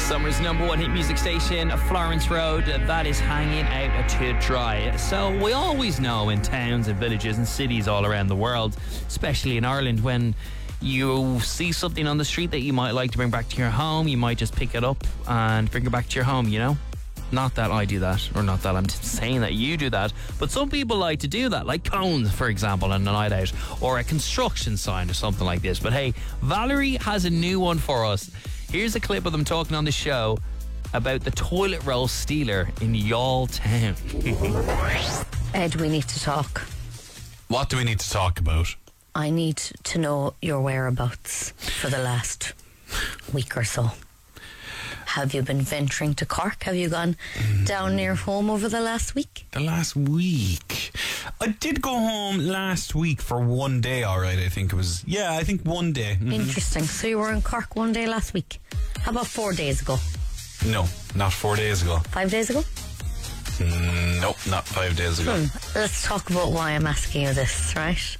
Summer's number one hit music station, Florence Road, that is hanging out to dry. So we always know in towns and villages and cities all around the world, especially in Ireland, when you see something on the street that you might like to bring back to your home, you might just pick it up and bring it back to your home, you know? Not that I do that, or not that I'm saying that you do that, but some people like to do that, like cones, for example, on a night out, or a construction sign or something like this. But hey, Valerie has a new one for us. Here's a clip of them talking on the show about the toilet roll stealer in Youghal Town. Ed, we need to talk. What do we need to talk about? I need to know your whereabouts for the last week or so. Have you been venturing to Cork? Have you gone down near home over the last week? The last week? I did go home last week for one day, alright, I think it was. Yeah, I think one day. Mm-hmm. Interesting. So you were in Cork one day last week. How about 4 days ago? No, not 4 days ago. 5 days ago? Nope, not 5 days ago. Let's talk about why I'm asking you this, right?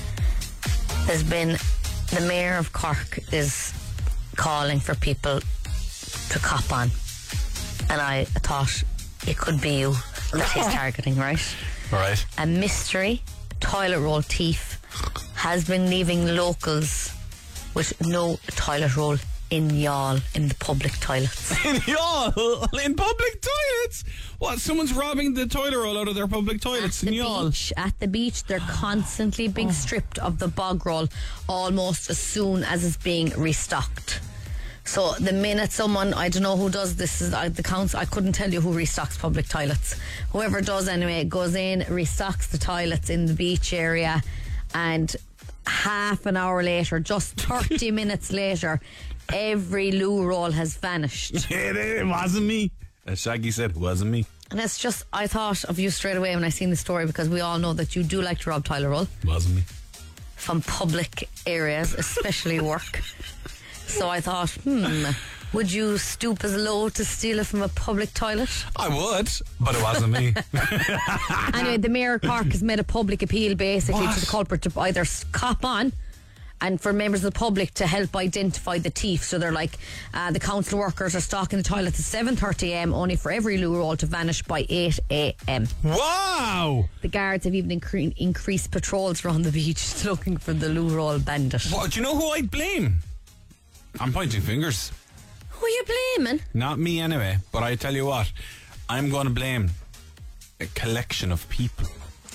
There's been... The Mayor of Cork is calling for people to cop on, and I thought it could be you that he's targeting, right? Right. A mystery toilet roll thief has been leaving locals with no toilet roll in Youghal, in the public toilets. In Youghal? In public toilets? What, someone's robbing the toilet roll out of their public toilets in Youghal? At the beach, they're constantly being stripped of the bog roll almost as soon as it's being restocked. So the minute someone, I don't know who does this, is the council, I couldn't tell you who restocks public toilets. Whoever does anyway, goes in, restocks the toilets in the beach area, and half an hour later, just 30 minutes later, every loo roll has vanished. It wasn't me. As Shaggy said, it wasn't me. And it's just, I thought of you straight away when I seen the story, because we all know that you do like to rob toilet roll. Wasn't me. From public areas, especially work. So I thought, would you stoop as low to steal it from a public toilet? I would, but it wasn't me. Anyway, the Mayor of Cork has made a public appeal basically to the culprit to either cop on, and for members of the public to help identify the thief. So they're like, the council workers are stocking the toilets at 7:30am, only for every loo roll to vanish by 8am. Wow! The guards have even increased patrols around the beach looking for the loo roll bandit. What, do you know who I'd blame? I'm pointing fingers. Who are you blaming? Not me anyway, but I tell you what, I'm going to blame a collection of people.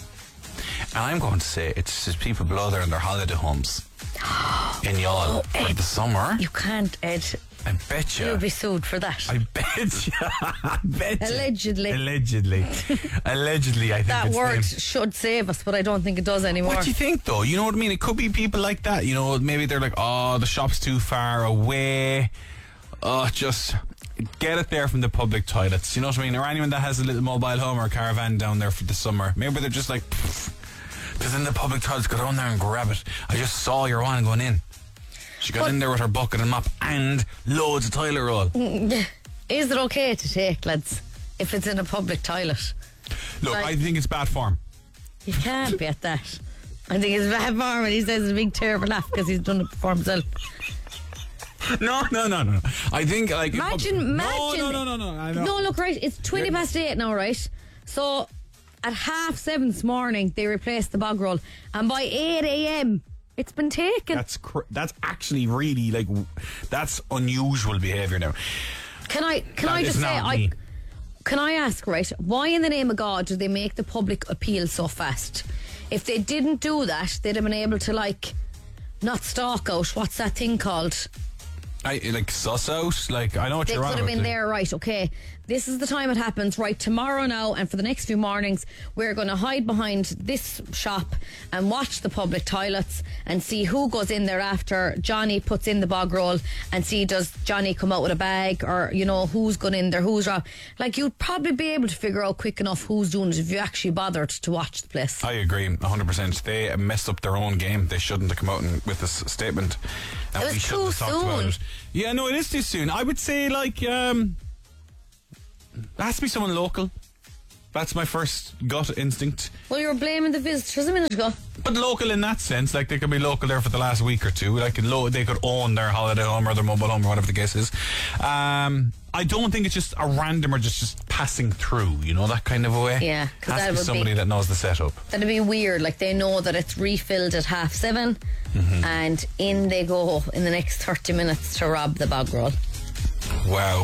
And I'm going to say it's just people below there in their holiday homes in Youghal for the summer. You can't, Ed. I bet you. You'll be sued for that. I bet you. I bet you. Allegedly. Allegedly, I think that it's word them. should save us, but I don't think it does anymore. What do you think, though? You know what I mean? It could be people like that. You know, maybe they're like, oh, the shop's too far away. Oh, just get it there from the public toilets. You know what I mean? Or anyone that has a little mobile home or a caravan down there for the summer. Maybe they're just like, just in the public toilets, go down there and grab it. I just saw your one going in. She got in there with her bucket and mop and loads of toilet roll. Is it okay to take, lads, if it's in a public toilet? Look, I think it's bad form. You can't be at that. I think it's bad form, and he says it's a big terrible laugh because he's done it for himself. No. I think like Imagine. No. I know. No, look, right. It's 8:20 now, right? So at 7:30 this morning they replaced the bog roll, and by 8am it's been taken. That's actually really like that's unusual behaviour now. Can I just say can I ask, right? Why in the name of God did they make the public appeal so fast? If they didn't do that, they'd have been able to not stalk out. What's that thing called? Suss out. I know what they you're on about. They could have been there, right? Okay, this is the time it happens. Right, tomorrow now, and for the next few mornings, we're going to hide behind this shop and watch the public toilets and see who goes in there after Johnny puts in the bog roll, and see does Johnny come out with a bag, or who's gone in there, who's wrong. You'd probably be able to figure out quick enough who's doing it if you actually bothered to watch the place. I agree 100%. They messed up their own game. They shouldn't have come out with this statement. And it was too soon. Yeah, no, it is too soon. I would say it has to be someone local. That's my first gut instinct. Well, you were blaming the visitors a minute ago. But local in that sense, like they could be local there for the last week or two. Like they could own their holiday home or their mobile home or whatever the case is. I don't think it's just a random or just passing through, you know, that kind of a way. Yeah, 'cause has that to be would somebody that knows the setup. That'd be weird. Like they know that it's refilled at 7:30, and in they go in the next 30 minutes to rob the bog roll. Wow,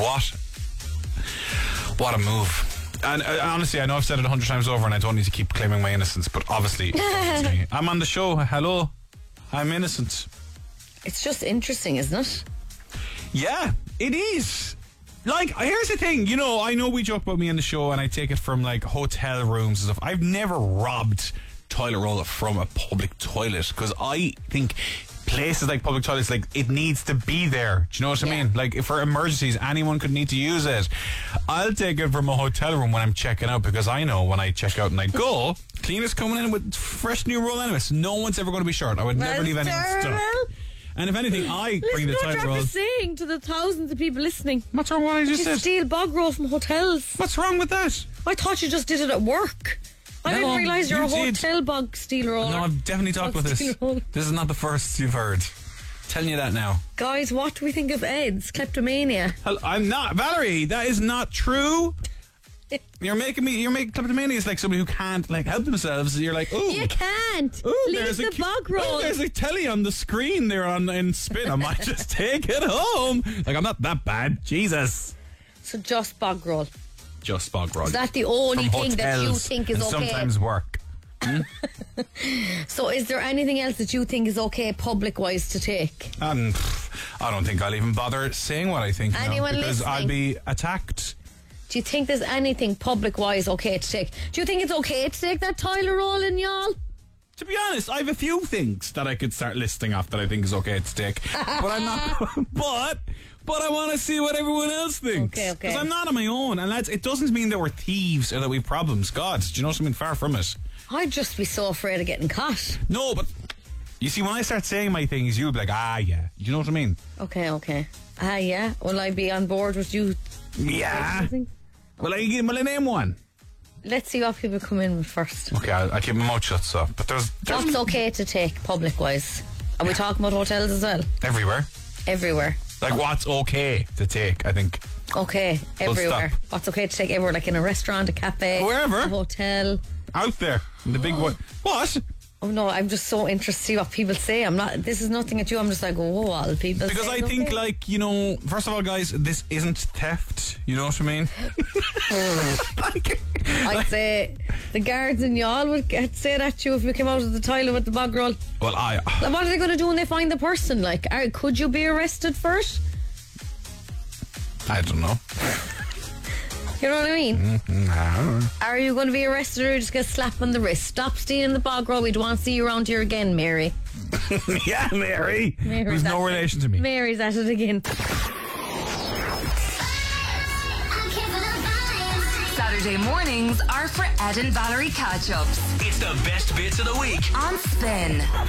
what a move. And honestly, I know I've said it 100 times over and I don't need to keep claiming my innocence, but obviously it's me. I'm on the show. Hello, I'm innocent. It's just interesting, isn't it? Yeah, it is. Like, here's the thing, you know, I know we joke about me on the show and I take it from like hotel rooms and stuff. I've never robbed toilet roll from a public toilet because I think places like public toilets, like, it needs to be there. Do you know what I mean? Like, for emergencies, anyone could need to use it. I'll take it from a hotel room when I'm checking out because I know when I check out and I go, cleaners coming in with fresh new roll anyway. So no one's ever going to be short. I would never leave anyone stuck. And if anything, I bring the toilet roll. saying to the thousands of people listening. What's wrong with what I just said? Steal bog roll from hotels. What's wrong with that? I thought you just did it at work. I didn't realise you're a hotel bog stealer. No, I've definitely talked about this. This is not the first you've heard. Telling you that now. Guys, what do we think of Ed's kleptomania? I'm not. Valerie, that is not true. You're making kleptomania is like somebody who can't like help themselves. You're like, oh, you can't. Leave the bog roll. Oh, there's a telly on the screen there in spin. I might just take it home. Like, I'm not that bad. Jesus. So just bog roll. Just bog roll. Is that the only From thing that you hotels think is and okay? Sometimes work. So is there anything else that you think is okay public-wise to take? I don't think I'll even bother saying what I think now, Anyone because listening? I'll be attacked. Do you think there's anything public-wise okay to take? Do you think it's okay to take that toilet roll in, y'all? To be honest, I have a few things that I could start listing off that I think is okay to take, but I'm not. But I want to see what everyone else thinks. Okay. Because I'm not on my own, and it doesn't mean that we're thieves or that we have problems. God, do you know what I mean? Far from it. I'd just be so afraid of getting caught. No, but you see, when I start saying my things, you'll be like, yeah. Do you know what I mean? Okay. Yeah. Will I be on board with you? Yeah. Will I name one? Let's see what people come in with first. Okay, I'll keep my mouth shut, so. But there's What's okay to take public-wise? Are we talking about hotels as well? everywhere. Everywhere. Like, what's okay to take, I think. Okay, everywhere. stop. What's okay to take everywhere? Like in a restaurant, a cafe, Wherever. a hotel. Out there. In the big one. What? Oh no, I'm just so interested to see what people say. This is nothing at you. I'm just like, oh, all people Because say I think, okay. like, you know, first of all, guys, this isn't theft. You know what I mean? I'd say the guards and y'all would say that to you if you came out of the toilet with the bog roll. Well, Like, what are they going to do when they find the person? Like, could you be arrested for it? I don't know. You know what I mean? No. Are you going to be arrested or just get slapped on the wrist? Stop stealing the bog roll. We don't want to see you around here again, Mary. Yeah, Mary. Mary's Who's no at it. relation to me. Mary's at it again. Saturday mornings are for Ed and Valerie catch-ups It's the best bits of the week. on Spin.